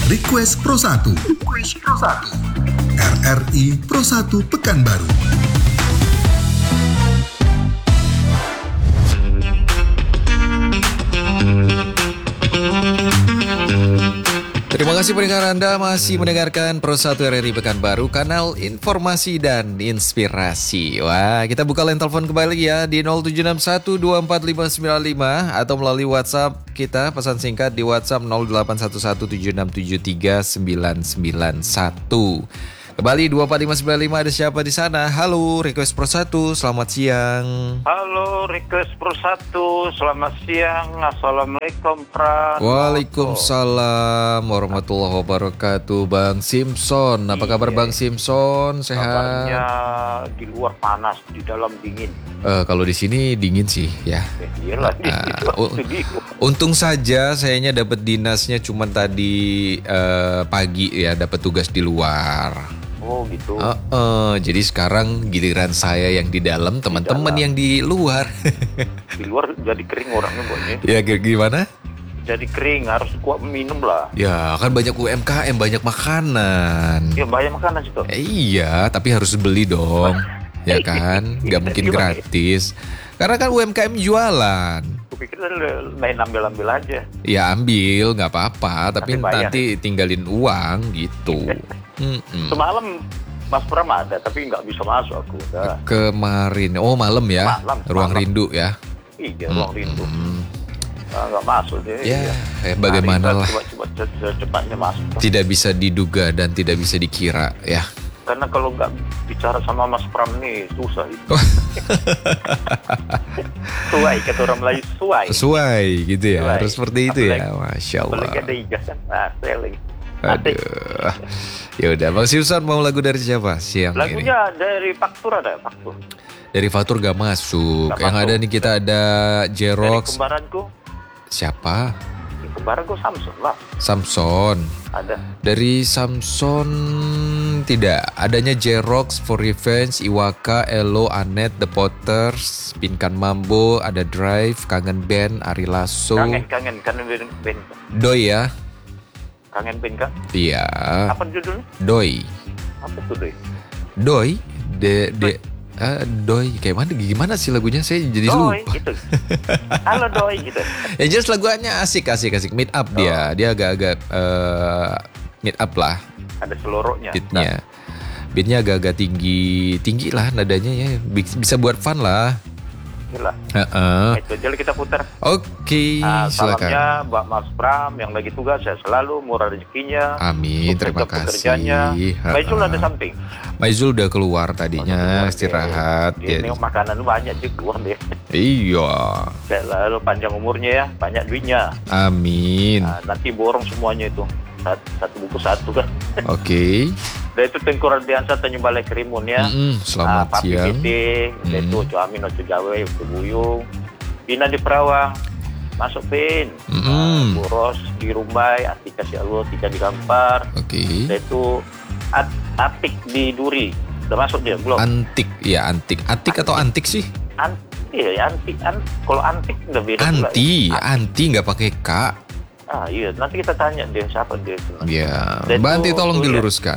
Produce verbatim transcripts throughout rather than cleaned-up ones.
Request Pro satu. Request Pro satu. R R I Pro satu Pekanbaru. Terima kasih pendengar Anda masih mendengarkan Pro satu R R I Pekanbaru, kanal informasi dan inspirasi. Wah, kita buka line telepon kembali ya di nol tujuh enam satu dua empat lima sembilan lima atau melalui WhatsApp kita, pesan singkat di WhatsApp nol delapan satu satu tujuh enam tujuh tiga sembilan sembilan satu. Kembali dua empat lima sembilan lima, ada siapa di sana? Halo, Request Pro satu, selamat siang. Halo, Request Pro satu, selamat siang. Assalamualaikum, Pran. Waalaikumsalam warahmatullahi wabarakatuh. Bang Simpson, apa kabar Iya. Bang Simpson? Sehat? Kabarnya di luar panas, di dalam dingin. Eh, kalau di sini dingin sih ya. Eh, iyalah, di Ah, luar u- studio. Untung saja sayanya dapat dinasnya cuma tadi eh, pagi ya, dapat tugas di luar. Oh gitu. Eh, eh, jadi sekarang giliran saya yang di dalam, teman-teman dalam. yang di luar. Di luar jadi kering orangnya, Boknya. Ya g- gimana? Jadi kering, harus kuat minum lah. Ya kan banyak U M K M, banyak makanan. Ya banyak makanan situ. Eh, iya, tapi harus beli dong. Ya kan, nggak mungkin Gimana? gratis. Karena kan U M K M jualan. Kupikir main ambil-ambil aja. Ya ambil, nggak apa-apa. Tapi Tapi bayar. nanti tinggalin uang gitu. Mm-mm. Semalam Mas Pram ada, tapi nggak bisa masuk aku. Udah. Kemarin, oh malam ya, Malam, ruang malam. rindu ya. Iya, ruang rindu. Mm. Ah, nggak masuk dia. Ya, Iya. ya bagaimana Nah, lah. Coba-coba secepatnya masuk. Tidak bisa diduga dan tidak bisa dikira ya. Karena kalau nggak bicara sama Mas Pram nih susah itu. Oh. Suai, kata orang Melayu, suai. Sesuai gitu ya, Sesuai. harus seperti itu ya. Apalagi- Masya Allah. Apalagi ada ijazah, nah saya lagi. Aduh. Ya udah, Bang Simpson mau lagu dari siapa siang ini? Lagunya dari Faktur ada, Faktur. Dari Fatur gak masuk. Gak Yang masuk. ada nih kita ada Dari Jerox. kembaranku, Siapa? di kembaranku Samsung lah, Samson. ada. Dari Samson tidak. Adanya Jerox, For Revenge, Iwaka, Elo, Anet, The Potters, Pinkan Mambo, ada Drive, Kangen Band, Ari Lasso, Kangen, kangen, kangen band, band. Doi ya. Kangen band kan? Iya. Apa judulnya? Doi. Apa tuh deh? Doi. De de ah, Doi. Kayak mana? Gimana sih lagunya? Saya jadi Doi, lupa. gitu. Halo Doi, gitu. Ya jelas lagunya asik asik asik meet up dia. Dia agak-agak eh, meet up lah Ada seloroknya. beatnya. Beatnya agak-agak tinggi tinggi lah nadanya ya. Bi- Bisa buat fun lah. Gila. Heeh. Itu aja kita putar. Oke, Ah, silakan. salamnya Mbak Mas Pram yang lagi tugas, saya selalu murah rezekinya. Amin, terima Untuk kasih. pekerjaannya. Mbak Izul ada samping. Maizul udah keluar tadinya istirahat. Dia Ya. nengok makanan banyak juga keluar deh. Iya. Saya lalu panjang umurnya ya, banyak duitnya. Amin. Nah, nanti borong semuanya itu. Satu, satu buku satu kan. Oke. Dan itu Tengku Radiansa Tanjung Balai Kerimun ya. Mm-mm, selamat Ah, Papi siang. B T, dan Mm. itu Ojo Amin, Ojo Jawa, Ojo Buyung. Bina di Perawang. Masuk Pin. Mm-mm. Ah, Bu Ros di Rumbai, Atika si Alwo, Tika di Gampar. Oke. Dan itu At, Atik di Duri. Udah masuk dia belum? Antik, ya antik. Antik atau antik sih? Anti ya, anti, an, kalau antik udah beda pula Anti, ya. anti nggak pakai K. Ah iya, nanti kita tanya dia siapa dia itu. Ya, Dan Mbak Anti itu tolong Surya- diluruskan.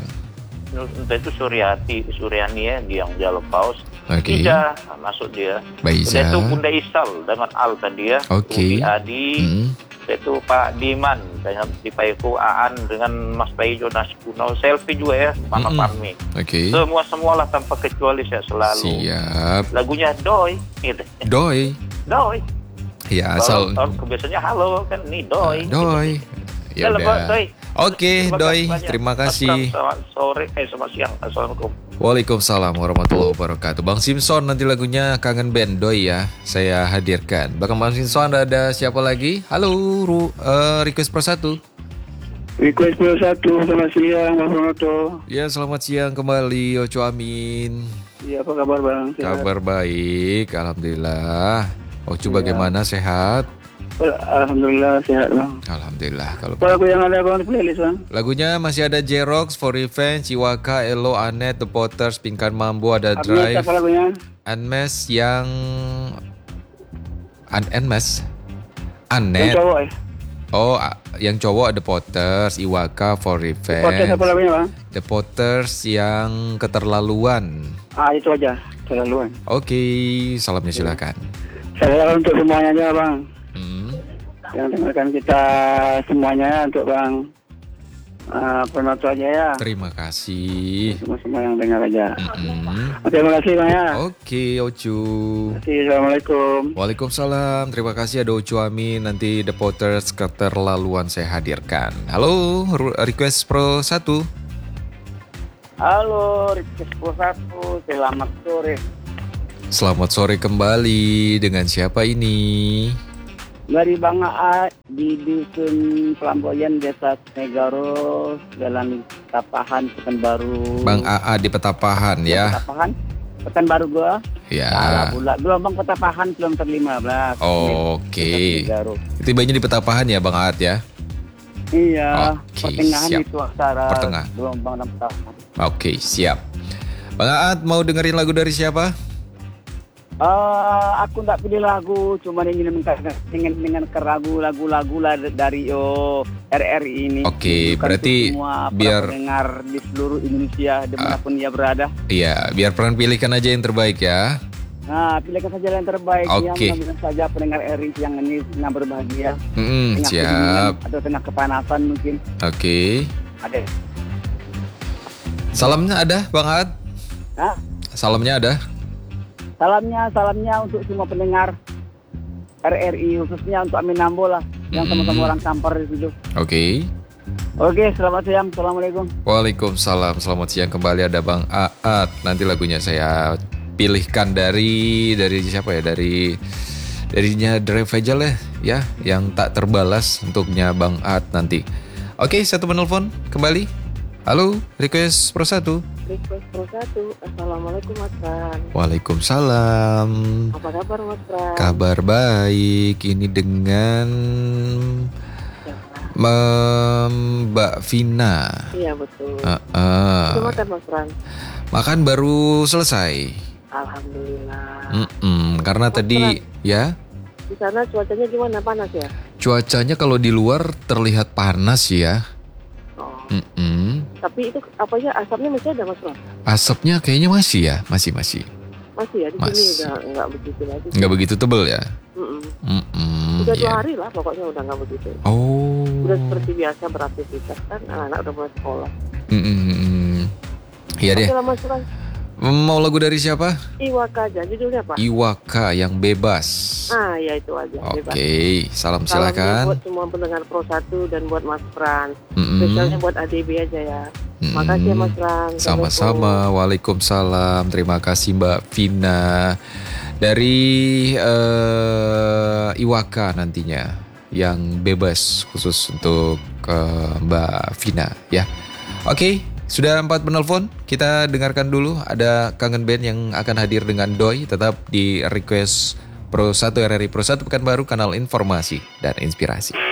Itu Suryati, Suryani ya, dia yang Dialog Paus. Oke. Ija, nah, masuk dia. Mbak Dan Iza. itu Bunda Isal dengan Al tadi ya. Oke. Udi Adi, Mm. itu Pak Diman, dengan di Paiku Aan dengan Mas Bayi Jonas Kuno, selfie juga ya, Mama Mm-mm. Parmi. Oke. Semua semualah tanpa kecuali saya selalu. Siap. Lagunya Doi, gitu. Doi. Doi. Ya, Kalau asal tahun kebiasaannya halo kan nih Doi. Ah, Doi. Ya Halo, Pak, udah. Doi. Oke, Terima Doi. kasih banyak. Terima Mas kasih. Pram, Selamat sore, eh selamat siang. Assalamualaikum. Waalaikumsalam warahmatullahi wabarakatuh. Bang Simpson nanti lagunya Kangen Band Doi ya, saya hadirkan. Bahkan Bang Simpson ada siapa lagi? Halo, Ru, eh, Request Pro satu. Request Pro satu, selamat siang Mas Monoto. Ya, selamat siang kembali Ocho Amin. Iya, apa kabar Bang? Sehat? Kabar baik, alhamdulillah. Ocho Iya. bagaimana, sehat? Alhamdulillah sehat Bang. Alhamdulillah. Kalau Apa lagu yang ada Bang di playlist Bang? lagunya masih ada Jerox, For Revenge, Iwaka, Elo, Anet, The Potters, Pinkan Mambo, ada Abis Drive, apa lagunya? Anmes yang An Anmes Yang Anet. cowok ya? Oh, a- yang cowok The Potters, Iwaka for Podcast Revenge. apa namanya bang? The Potters yang keterlaluan. Ah itu aja, terlaluan. Oke, salamnya silakan. Saya untuk semuanya aja bang. Hmm. Yang dengarkan kita semuanya untuk bang. Uh, penonton aja ya. Terima kasih. Semua semua yang dengar aja. Mm-mm. Terima kasih bang ya. Oke, Ocu. Terima kasih. Assalamualaikum. Waalaikumsalam. Terima kasih ada Ocu Amin. Nanti The Potters keterlaluan saya hadirkan. Halo, Ru- Request Pro satu. Halo, Request Pro satu. Selamat sore. Selamat sore kembali. Dengan siapa ini? Dari Bang A di Dusun Pelamboyan, Desa Negaro, Jalan Tapahan, Pekanbaru. Bang A A di Petapahan ya. Petapahan, Pekanbaru gua. Ya. Salah pula. Gelombang Petapahan kilometer lima belas. Oke. Desa Negaro. Tibanya di Petapahan ya Bang Aat ya. Iya, Oke, pertengahan siap. itu antara Pertengahan. gelombang dan Petapahan. Oke, siap. Bang Aat mau dengerin lagu dari siapa? Eh, aku nggak pilih lagu, cuma ingin mendengarkan ingin mendengarkan lagu-lagu lagu lah dari oh, R R I ini. Oke, Bukan berarti untuk semua para biar- pendengar di seluruh Indonesia dimanapun ia berada. Iya, biar peran pilihkan aja yang terbaik ya. Nah, pilihkan saja yang terbaik yang Oke. mengambilkan saja pendengar R R I yang ini tengah berbahagia, Mm, tengah siap. kedinginan atau tengah kepanasan mungkin. Oke. Ada. Salamnya ada Bang Aat? Nah, Salamnya ada? salamnya salamnya untuk semua pendengar R R I, khususnya untuk Amin Nambo lah, yang Mm-mm. sama-sama orang Kampar di situ. Oke. Oke, selamat siang. Assalamualaikum. Waalaikumsalam. Selamat siang kembali ada Bang Aat. Nanti lagunya saya pilihkan dari dari siapa ya? Dari darinya Drive aja lah ya, yang tak terbalas untuknya Bang Aat nanti. Oke, satu penelpon kembali. Halo, Request Pro satu. Request Pro satu. Assalamualaikum Mas Pran. Waalaikumsalam. Apa kabar Mas Pran? Kabar baik. Ini dengan Mem- Mbak Vina. Iya betul. Ah, ah. Itu makan Mas Pran. Makan baru selesai. Alhamdulillah. Mm-mm, karena tadi ya Di sana cuacanya gimana? Panas ya? cuacanya kalau di luar terlihat panas ya. Oh. Mm-mm. Tapi itu apa ya, asapnya masih ada Mas Pran? Asapnya kayaknya masih ya, masih masih. Masih ya, di Masih. sini udah nggak begitu lagi. Nggak begitu tebel ya. Mm-mm. Mm-mm, Udah dua ya. hari lah pokoknya udah nggak begitu. Oh. Udah seperti biasa beraktivitas kan, anak-anak udah mulai sekolah. Mm-mm. Iya deh. Oke lah Mas Pran. Mau lagu dari siapa? Iwaka aja, judulnya apa? Iwaka yang bebas. Ah ya itu aja. bebas. Oke, salam Salamnya silakan. buat semua pendengar Pro satu dan buat Mas Pran. Mm-mm. Spesialnya buat A D B aja ya. Mm-mm. Makasih ya Mas Pran. Sama-sama. Waalaikumsalam. Terima kasih Mbak Vina dari eh, Iwaka nantinya yang bebas khusus untuk eh, Mbak Vina ya. Oke, sudah empat penelpon. Kita dengarkan dulu. Ada Kangen Band yang akan hadir dengan Doi. Tetap di Request Pro satu R R I Pro satu Pekanbaru, kanal informasi dan inspirasi.